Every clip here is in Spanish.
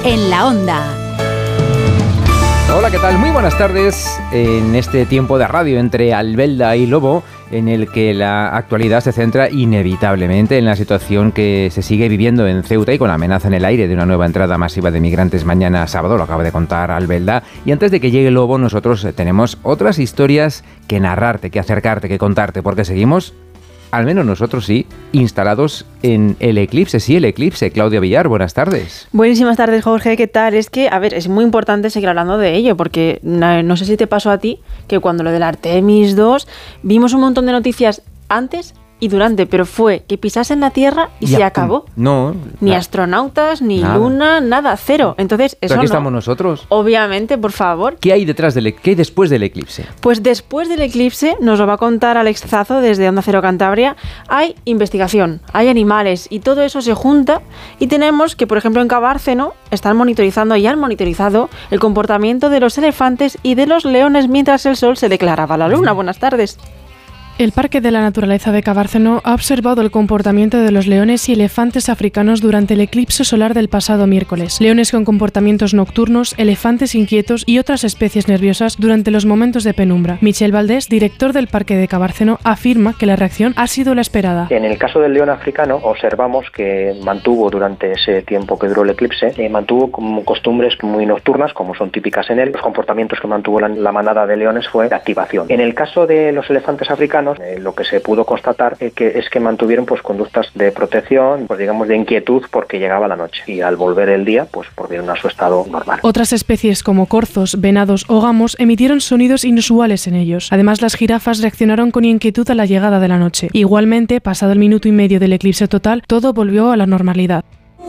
en la Onda. Hola, ¿qué tal? Muy buenas tardes en este tiempo de radio entre Albelda y Lobo, en el que la actualidad se centra inevitablemente en la situación que se sigue viviendo en Ceuta y con la amenaza en el aire de una nueva entrada masiva de migrantes mañana sábado, lo acaba de contar Albelda. Y antes de que llegue Lobo, nosotros tenemos otras historias que narrarte, que acercarte, que contarte, porque seguimos, al menos nosotros sí, instalados en el eclipse. Sí, el eclipse. Claudia Villar, buenas tardes. Buenísimas tardes, Jorge, ¿qué tal? Es que, a ver, es muy importante seguir hablando de ello, porque no sé si te pasó a ti, que cuando lo del Artemis 2, vimos un montón de noticias antes y durante, pero fue que pisasen la Tierra y se acabó. No. Ni astronautas, ni nada. Luna, nada, cero. Entonces, eso pero aquí no. estamos nosotros. Obviamente, por favor. ¿Qué hay detrás qué hay después del eclipse? Pues después del eclipse, nos lo va a contar Alex Zazo desde Onda Cero Cantabria, hay investigación, hay animales y todo eso se junta y tenemos que, por ejemplo, en Cabárceno están monitorizando y han monitorizado el comportamiento de los elefantes y de los leones mientras el sol se declaraba la luna. Buenas tardes. El Parque de la Naturaleza de Cabárceno ha observado el comportamiento de los leones y elefantes africanos durante el eclipse solar del pasado miércoles. Leones con comportamientos nocturnos, elefantes inquietos y otras especies nerviosas durante los momentos de penumbra. Michel Valdés, director del Parque de Cabárceno, afirma que la reacción ha sido la esperada. En el caso del león africano, observamos que mantuvo durante ese tiempo que duró el eclipse, mantuvo como costumbres muy nocturnas, como son típicas en él. Los comportamientos que mantuvo la manada de leones fue de activación. En el caso de los elefantes africanos, lo que se pudo constatar es que mantuvieron pues conductas de protección, pues digamos de inquietud porque llegaba la noche y al volver el día pues volvieron a su estado normal. Otras especies como corzos, venados o gamos emitieron sonidos inusuales en ellos. Además, las jirafas reaccionaron con inquietud a la llegada de la noche. Igualmente, pasado el minuto y medio del eclipse total, todo volvió a la normalidad.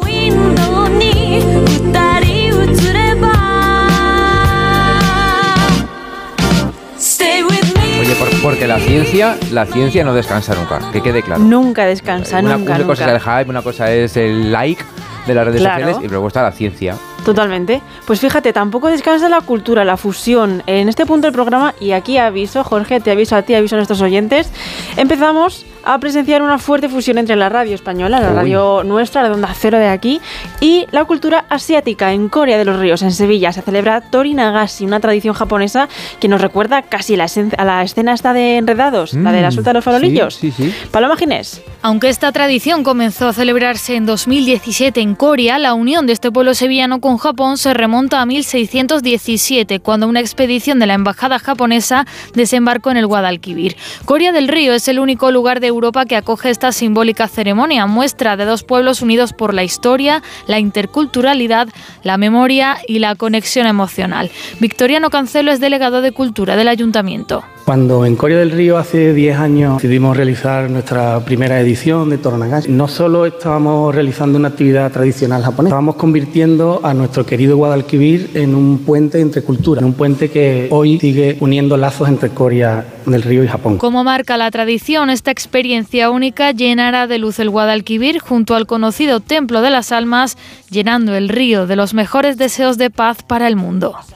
Oye, porque la ciencia no descansa nunca, que quede claro. Nunca descansa, una nunca. cosa es el hype, una cosa es el like de las redes sociales y luego está la ciencia. Totalmente. Pues fíjate, tampoco descansa la cultura, la fusión. En este punto del programa, y aquí aviso, Jorge, te aviso a ti, aviso a nuestros oyentes, empezamos a presenciar una fuerte fusión entre la radio española, la radio nuestra, la de Onda Cero de aquí, y la cultura asiática. En Corea de los Ríos, en Sevilla, se celebra Tori Nagashi, una tradición japonesa que nos recuerda casi a la escena esta de Enredados, la de la suelta de los farolillos. Sí. Paloma Ginés. Aunque esta tradición comenzó a celebrarse en 2017 en Corea, la unión de este pueblo sevillano con Japón se remonta a 1617, cuando una expedición de la embajada japonesa desembarcó en el Guadalquivir. Corea del Río es el único lugar de Europa que acoge esta simbólica ceremonia, muestra de dos pueblos unidos por la historia, la interculturalidad, la memoria y la conexión emocional. Victoriano Cancelo es delegado de Cultura del Ayuntamiento. Cuando en Corea del Río hace 10 años decidimos realizar nuestra primera edición de Tori Nagashi, no solo estábamos realizando una actividad tradicional japonesa, estábamos convirtiendo a nuestro querido Guadalquivir en un puente entre culturas, en un puente que hoy sigue uniendo lazos entre Corea del Río y Japón. Como marca la tradición, esta experiencia única llenará de luz el Guadalquivir junto al conocido Templo de las Almas, llenando el río de los mejores deseos de paz para el mundo.